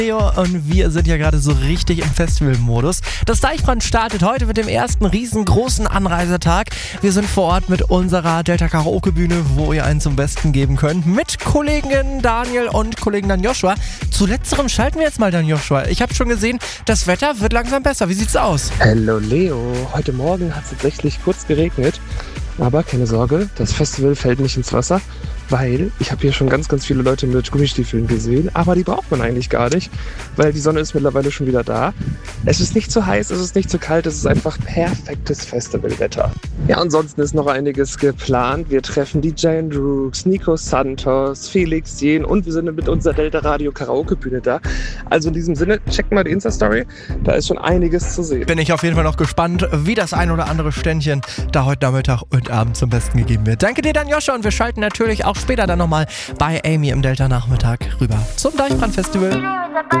Leo und wir sind ja gerade so richtig im Festivalmodus. Das Deichbrand startet heute mit dem ersten riesengroßen Anreisetag. Wir sind vor Ort mit unserer Delta Karaoke Bühne, wo ihr einen zum Besten geben könnt, mit Kollegin Daniel und Kollegen Dan Joshua. Zu letzterem schalten wir jetzt mal Dan Joshua. Ich habe schon gesehen, das Wetter wird langsam besser. Wie sieht's aus? Hallo Leo, heute Morgen hat es tatsächlich kurz geregnet, aber keine Sorge, das Festival fällt nicht ins Wasser, weil ich habe hier schon ganz viele Leute mit Gummistiefeln gesehen, aber die braucht man eigentlich gar nicht, weil die Sonne ist mittlerweile schon wieder da. Es ist nicht zu heiß, es ist nicht zu kalt, es ist einfach perfektes Festivalwetter. Ja, ansonsten ist noch einiges geplant. Wir treffen die Giant Rooks, Nico Santos, Felix Jen und wir sind mit unserer Delta Radio Karaoke Bühne da. Also in diesem Sinne, checkt mal die Insta-Story, da ist schon einiges zu sehen. Bin ich auf jeden Fall noch gespannt, wie das ein oder andere Ständchen da heute Nachmittag und Abend zum Besten gegeben wird. Danke dir, Dan Joshua, und wir schalten natürlich auch später dann nochmal bei Amy im Delta Nachmittag rüber zum Deichbrand Festival.